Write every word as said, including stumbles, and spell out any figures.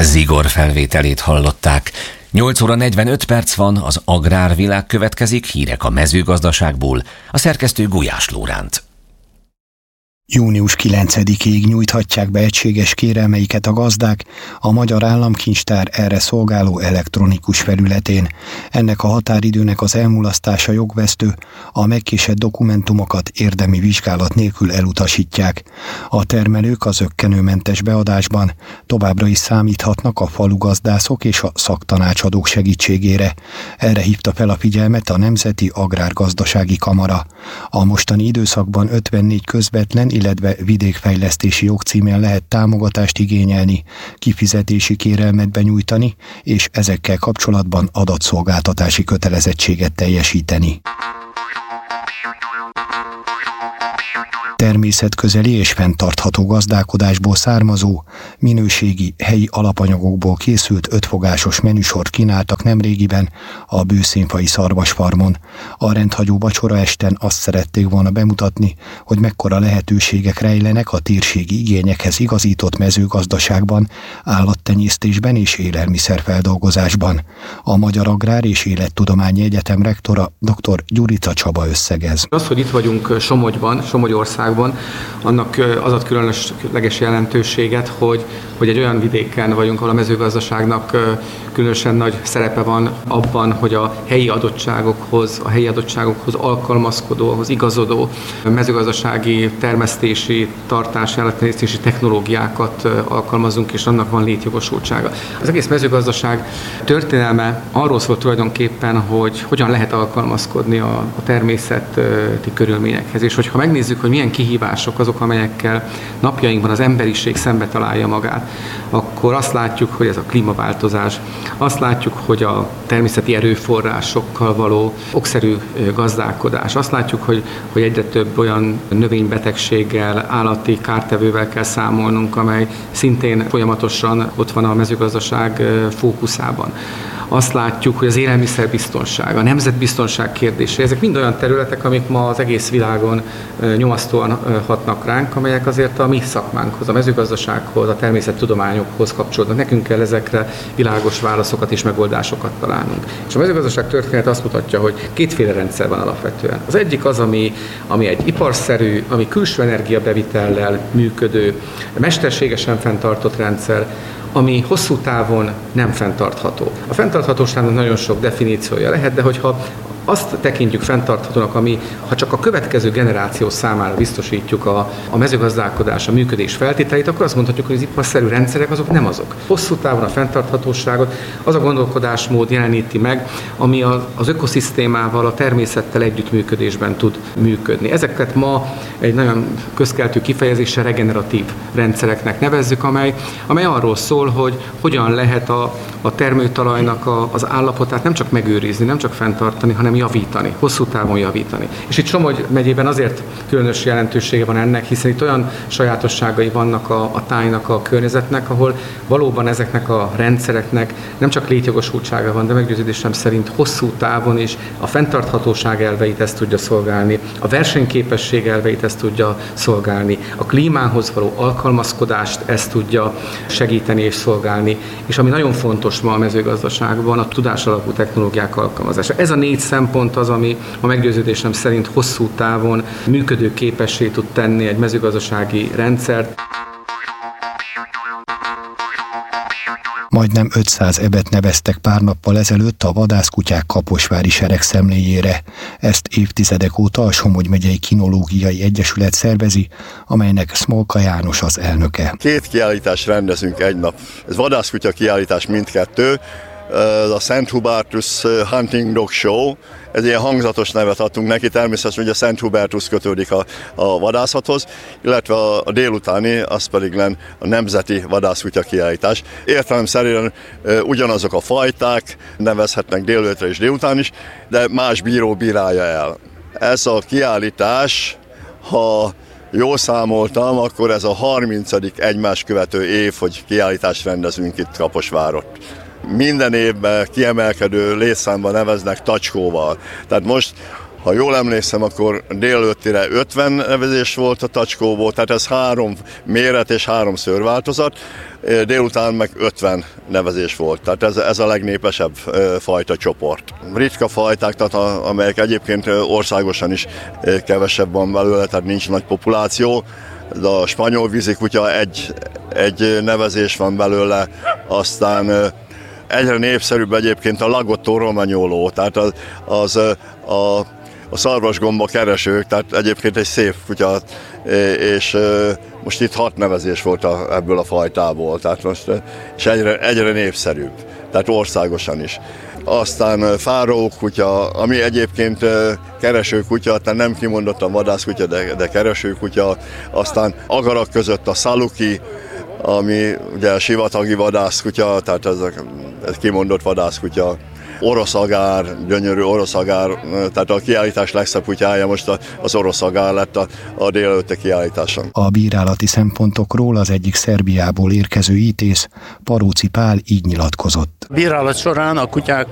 Zigor felvételét hallották. nyolc óra negyvenöt perc van, az agrárvilág következik, hírek a mezőgazdaságból. A szerkesztő Gulyás Lóránt. június kilencedikéig nyújthatják be egységes kérelmeiket a gazdák a Magyar Államkincstár erre szolgáló elektronikus felületén. Ennek a határidőnek az elmulasztása jogvesztő, a megkésett dokumentumokat érdemi vizsgálat nélkül elutasítják. A termelők az zökkenőmentes beadásban továbbra is számíthatnak a falugazdászok és a szaktanácsadók segítségére. Erre hívta fel a figyelmet a Nemzeti Agrárgazdasági Kamara. A mostani időszakban ötvennégy közvetlen, illetve vidékfejlesztési jogcímen lehet támogatást igényelni, kifizetési kérelmet benyújtani, és ezekkel kapcsolatban adatszolgáltatási kötelezettséget teljesíteni. Természetközeli és fenntartható gazdálkodásból származó, minőségi, helyi alapanyagokból készült ötfogásos menüsort kínáltak nemrégiben a Bőszénfai szarvasfarmon. A rendhagyó vacsoraesten azt szerették volna bemutatni, hogy mekkora lehetőségek rejlenek a térségi igényekhez igazított mezőgazdaságban, állattenyésztésben és élelmiszerfeldolgozásban. A Magyar Agrár és Élettudományi Egyetem rektora dr. Gyurica Csaba összegez. Az, hogy itt vagyunk Somogyban, Somogyországban, annak az ad különleges jelentőséget, hogy, hogy egy olyan vidéken vagyunk, ahol a mezőgazdaságnak különösen nagy szerepe van abban, hogy a helyi adottságokhoz, a helyi adottságokhoz alkalmazkodó, ahhoz igazodó mezőgazdasági termesztési, tartási, állattenyésztési technológiákat alkalmazunk, és annak van létjogosultsága. Az egész mezőgazdaság történelme arról szól tulajdonképpen, hogy hogyan lehet alkalmazkodni a, a természeti körülményekhez, és hogyha megnézzük, hogy milyen kihívások azok, amelyekkel napjainkban az emberiség szembe találja magát, akkor azt látjuk, hogy ez a klímaváltozás, azt látjuk, hogy a természeti erőforrásokkal való okszerű gazdálkodás, azt látjuk, hogy, hogy egyre több olyan növénybetegséggel, állati kártevővel kell számolnunk, amely szintén folyamatosan ott van a mezőgazdaság fókuszában. Azt látjuk, hogy az élelmiszerbiztonság, a nemzetbiztonság kérdése, ezek mind olyan területek, amik ma az egész világon nyomasztóan hatnak ránk, amelyek azért a mi szakmánkhoz, a mezőgazdasághoz, a természettudományokhoz kapcsolódnak. Nekünk kell ezekre világos válaszokat és megoldásokat találnunk. És a mezőgazdaság történet azt mutatja, hogy kétféle rendszer van alapvetően. Az egyik az, ami, ami egy iparszerű, ami külső energiabevitellel működő, mesterségesen fenntartott rendszer, ami hosszú távon nem fenntartható. A fenntarthatóságnak nagyon sok definíciója lehet, de hogyha azt tekintjük fenntarthatónak, ami, ha csak a következő generáció számára biztosítjuk a, a mezőgazdálkodás, a működés feltételeit, akkor azt mondhatjuk, hogy az iparszerű rendszerek azok nem azok. Hosszú távon a fenntarthatóságot az a gondolkodásmód jeleníti meg, ami az, az ökoszisztémával, a természettel együttműködésben tud működni. Ezeket ma egy nagyon közkeltő kifejezéssel regeneratív rendszereknek nevezzük, amely, amely arról szól, hogy hogyan lehet a, a termőtalajnak a, az állapotát nem csak megőrizni, nem csak fenntartani, hanem javítani, hosszú távon javítani. És itt Somogy megyében azért különös jelentősége van ennek, hiszen itt olyan sajátosságai vannak a, a tájnak, a környezetnek, ahol valóban ezeknek a rendszereknek nem csak létjogosultsága van, de meggyőződésem szerint hosszú távon is a fenntarthatóság elveit ezt tudja szolgálni, a versenyképesség elveit ezt tudja szolgálni, a klímához való alkalmazkodást ezt tudja segíteni és szolgálni, és ami nagyon fontos ma a mezőgazdaságban, a tudásalapú technológiák alkalmazása. Ez a négy szempont az, ami a meggyőződésem szerint hosszú távon működőképessé tud tenni egy mezőgazdasági rendszert. Majdnem ötszáz ebet neveztek pár nappal ezelőtt a vadászkutyák kaposvári seregszemléjére. Ezt évtizedek óta a Somogy megyei Kinológiai Egyesület szervezi, amelynek Smolka János az elnöke. Két kiállítást rendezünk egy nap. Ez vadászkutya kiállítás mindkettő. A Szent Hubertus Hunting Dog Show, ez ilyen hangzatos nevet adtunk neki, természetesen, hogy a Szent Hubertus kötődik a, a vadászathoz, illetve a, a délutáni, az pedig len a Nemzeti Vadászkutya kiállítás. Értelemszerűen e, ugyanazok a fajták, nevezhetnek délelőtre és délután is, de más bíró bírálja el. Ez a kiállítás, ha jól számoltam, akkor ez a harmincadik egymás követő év, hogy kiállítást rendezünk itt Kaposvárot. Minden évben kiemelkedő létszámban neveznek tacskóval. Tehát most Ha jól emlékszem, akkor délelőttire ötven nevezés volt a tacskóból, tehát ez három méret és három szőrváltozat, délután meg ötven nevezés volt, tehát ez, ez a legnépesebb fajta csoport. Ritka fajták, tehát a, amelyek egyébként országosan is kevesebb van belőle, tehát nincs nagy populáció, de a spanyol vízikutya egy, egy nevezés van belőle, aztán egyre népszerűbb egyébként a Lagotto romagnolo, tehát az, az a, a szarvasgomba keresők, tehát egyébként egy szép kutya, és most itt hat nevezés volt a, ebből a fajtából, tehát most, és egyre, egyre népszerűbb, tehát országosan is. Aztán fáró kutya, ami egyébként keresőkutya, tehát nem kimondottan vadászkutya, de, de keresőkutya. Aztán agarak között a szaluki, ami ugye a sivatagi vadászkutya, tehát ez, ez kimondott vadászkutya. Orosz agár, gyönyörű orosz agár, tehát a kiállítás legszebb kutyája most az orosz agár lett a, a délelőtti kiállításon. A bírálati szempontokról az egyik Szerbiából érkező ítész, Paróci Pál így nyilatkozott. Bírálat során a kutyák